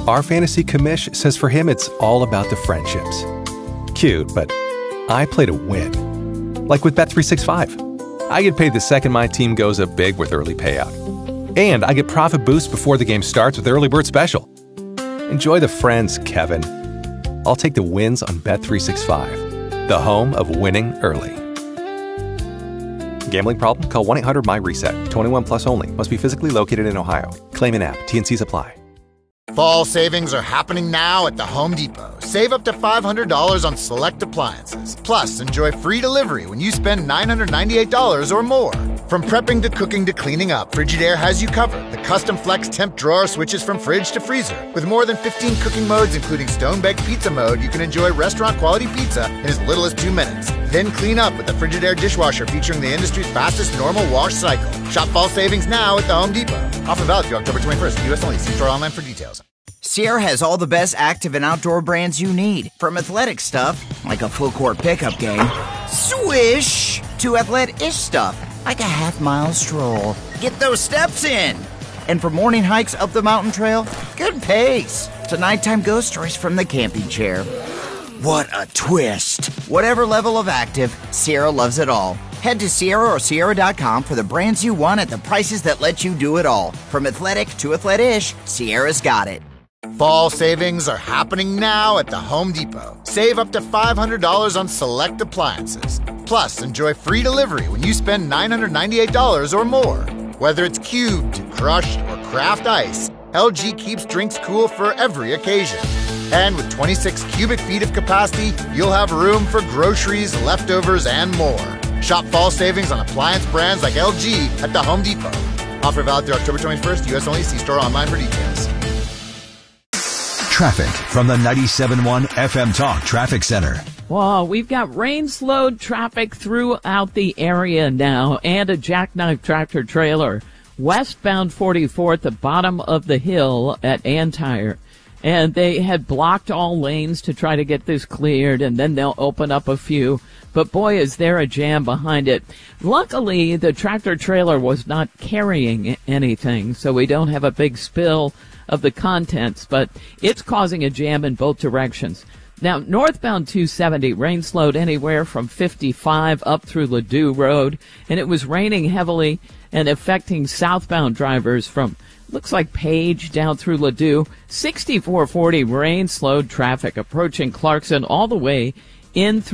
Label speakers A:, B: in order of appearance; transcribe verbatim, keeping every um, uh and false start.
A: Our fantasy commish says for him it's all about the friendships. Cute, but I play to win. Like with Bet three sixty-five. I get paid the second my team goes up big with early payout. And I get profit boost before the game starts with Early Bird Special. Enjoy the friends, Kevin. I'll take the wins on Bet three sixty-five, the home of winning early. Gambling problem? Call one eight hundred M Y reset. twenty-one plus only. Must be physically located in Ohio. Claim in app. T N Cs apply.
B: Fall savings are happening now at the Home Depot. Save up to five hundred dollars on select appliances. Plus, enjoy free delivery when you spend nine hundred ninety-eight dollars or more. From prepping to cooking to cleaning up, Frigidaire has you covered. The custom flex temp drawer switches from fridge to freezer. With more than fifteen cooking modes, including stone-baked pizza mode, you can enjoy restaurant-quality pizza in as little as two minutes. Then clean up with the Frigidaire dishwasher featuring the industry's fastest normal wash cycle. Shop fall savings now at the Home Depot. Offer valid through October twenty-first. U S only. See store online for details.
C: Sierra has all the best active and outdoor brands you need. From athletic stuff, like a full court pickup game, swish, to athlete-ish stuff, like a half-mile stroll. Get those steps in. And for morning hikes up the mountain trail, good pace. To nighttime ghost stories from the camping chair. What a twist. Whatever level of active, Sierra loves it all. Head to Sierra or Sierra dot com for the brands you want at the prices that let you do it all. From athletic to athlete-ish, Sierra's got it.
B: Fall savings are happening now at the Home Depot. Save up to five hundred dollars on select appliances. Plus, enjoy free delivery when you spend nine hundred ninety-eight dollars or more. Whether it's cubed, crushed, or craft ice, L G keeps drinks cool for every occasion. And with twenty-six cubic feet of capacity, you'll have room for groceries, leftovers, and more. Shop fall savings on appliance brands like L G at the Home Depot. Offer valid through October twenty-first. U S only. See store online for details.
D: Traffic from the ninety-seven point one F M Talk Traffic Center.
E: Well, we've got rain-slowed traffic throughout the area now and a jackknife tractor trailer westbound forty-fourth, the bottom of the hill at Antire. And they had blocked all lanes to try to get this cleared, and then they'll open up a few. But boy, is there a jam behind it. Luckily, the tractor trailer was not carrying anything, so we don't have a big spill of the contents, but it's causing a jam in both directions. Now, northbound two seventy, rain slowed anywhere from fifty-five up through Ladue Road, and it was raining heavily and affecting southbound drivers from, looks like Page down through Ladue. sixty-four forty, rain slowed traffic approaching Clarkson all the way in through